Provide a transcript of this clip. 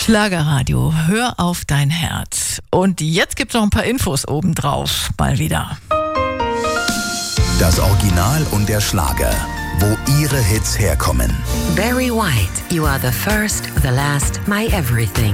Schlagerradio, hör auf dein Herz. Und jetzt gibt's noch ein paar Infos obendrauf, mal wieder. Das Original und der Schlager, wo ihre Hits herkommen. Barry White, You Are the First, the Last, My Everything.